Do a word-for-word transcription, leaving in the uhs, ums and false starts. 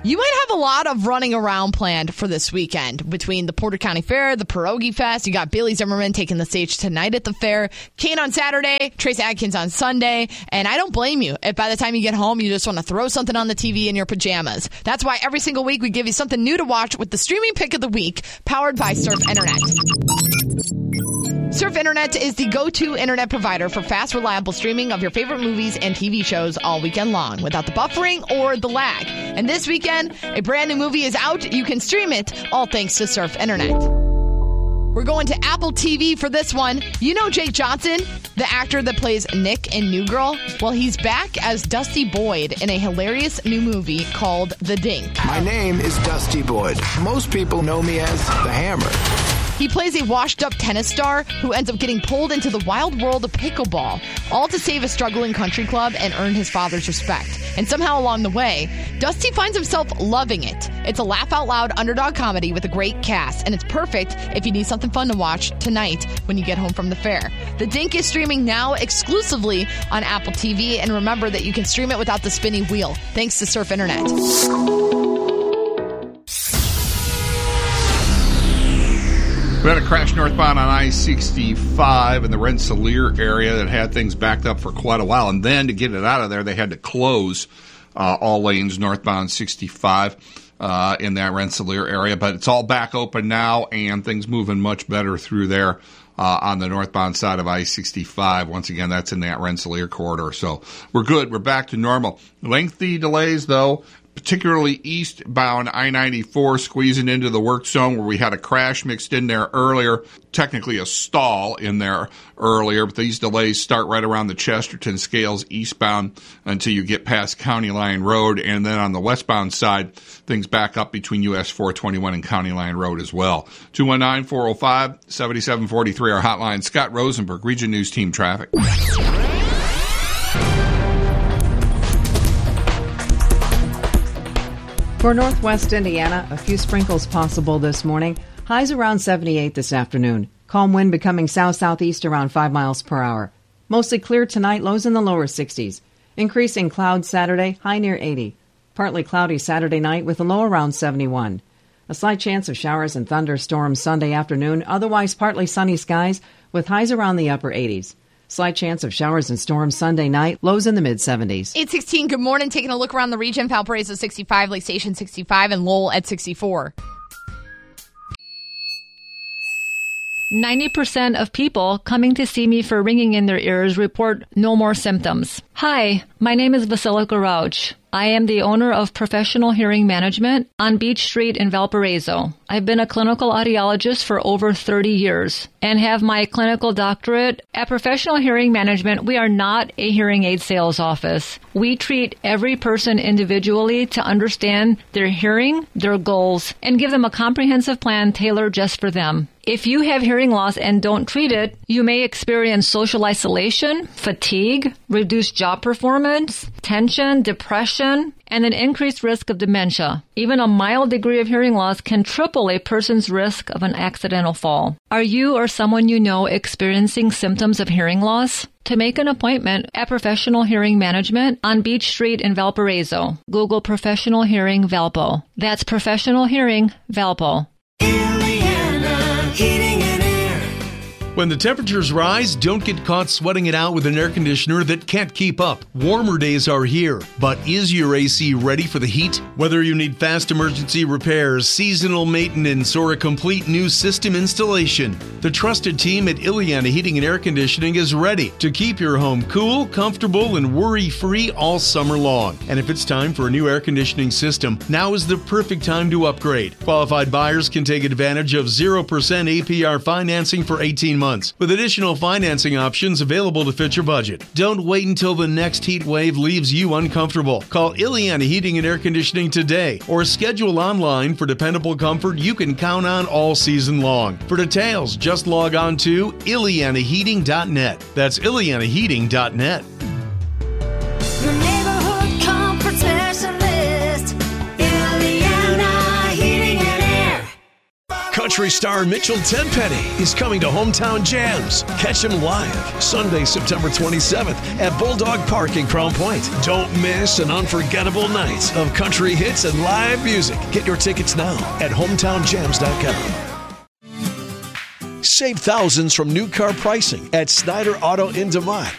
You might have a lot of running around planned for this weekend between the Porter County Fair, the Pierogi Fest. You got Billy Zimmerman taking the stage tonight at the fair, Kane on Saturday, Trace Adkins on Sunday. And I don't blame you if by the time you get home, you just want to throw something on the T V in your pajamas. That's why every single week we give you something new to watch with the streaming pick of the week, powered by Surf Internet. Surf Internet is the go-to internet provider for fast, reliable streaming of your favorite movies and T V shows all weekend long without the buffering or the lag. And this weekend, a brand new movie is out. You can stream it, all thanks to Surf Internet. We're going to Apple T V for this one. You know Jake Johnson, the actor that plays Nick in New Girl? Well, he's back as Dusty Boyd in a hilarious new movie called The Dink. My name is Dusty Boyd. Most people know me as The Hammer. He plays a washed-up tennis star who ends up getting pulled into the wild world of pickleball, all to save a struggling country club and earn his father's respect. And somehow along the way, Dusty finds himself loving it. It's a laugh-out-loud underdog comedy with a great cast, and it's perfect if you need something fun to watch tonight when you get home from the fair. The Dink is streaming now exclusively on Apple T V, and remember that you can stream it without the spinning wheel, thanks to Surf Internet. We had a crash northbound on I sixty-five in the Rensselaer area that had things backed up for quite a while. And then to get it out of there, they had to close uh, all lanes northbound sixty-five uh, in that Rensselaer area. But it's all back open now, and things moving much better through there uh, on the northbound side of I sixty-five. Once again, that's in that Rensselaer corridor. So we're good. We're back to normal. Lengthy delays, though, particularly eastbound I ninety-four squeezing into the work zone where we had a crash mixed in there earlier, technically a stall in there earlier, but these delays start right around the Chesterton Scales eastbound until you get past County Line Road, and then on the westbound side, things back up between U S four twenty-one and County Line Road as well. two one nine, four oh five, seven seven four three, our hotline. Scott Rosenberg, Region News Team Traffic. For northwest Indiana, a few sprinkles possible this morning. Highs around seventy-eight this afternoon. Calm wind becoming south-southeast around five miles per hour. Mostly clear tonight, lows in the lower sixties. Increasing clouds Saturday, high near eighty. Partly cloudy Saturday night with a low around seventy-one. A slight chance of showers and thunderstorms Sunday afternoon, otherwise partly sunny skies with highs around the upper eighties. Slight chance of showers and storms Sunday night, lows in the mid-seventies. eight sixteen, good morning. Taking a look around the region. Valparaiso sixty-five, Lake Station sixty-five, and Lowell at sixty-four. ninety percent of people coming to see me for ringing in their ears report no more symptoms. Hi, my name is Vasilika Rauch. I am the owner of Professional Hearing Management on Beach Street in Valparaiso. I've been a clinical audiologist for over thirty years and have my clinical doctorate. At Professional Hearing Management, we are not a hearing aid sales office. We treat every person individually to understand their hearing, their goals, and give them a comprehensive plan tailored just for them. If you have hearing loss and don't treat it, you may experience social isolation, fatigue, reduced job performance, tension, depression, and an increased risk of dementia. Even a mild degree of hearing loss can triple a person's risk of an accidental fall. Are you or someone you know experiencing symptoms of hearing loss? To make an appointment at Professional Hearing Management on Beach Street in Valparaiso, Google Professional Hearing Valpo. That's Professional Hearing Valpo. Heating and Air. When the temperatures rise, don't get caught sweating it out with an air conditioner that can't keep up. Warmer days are here, but is your A C ready for the heat? Whether you need fast emergency repairs, seasonal maintenance, or a complete new system installation, the trusted team at Ileana Heating and Air Conditioning is ready to keep your home cool, comfortable, and worry-free all summer long. And if it's time for a new air conditioning system, now is the perfect time to upgrade. Qualified buyers can take advantage of zero percent A P R financing for eighteen months. With additional financing options available to fit your budget. Don't wait until the next heat wave leaves you uncomfortable. Call Ileana Heating and Air Conditioning today or schedule online for dependable comfort you can count on all season long. For details, just log on to Ileana Heating dot net. That's Ileana Heating dot net. Your neighborhood comfort specialist, Ileana Heating and Air. Country star Mitchell Tenpenny is coming to Hometown Jams. Catch him live Sunday, September twenty-seventh at Bulldog Park in Crown Point. Don't miss an unforgettable night of country hits and live music. Get your tickets now at hometown jams dot com. Save thousands from new car pricing at Snyder Auto in DeMont.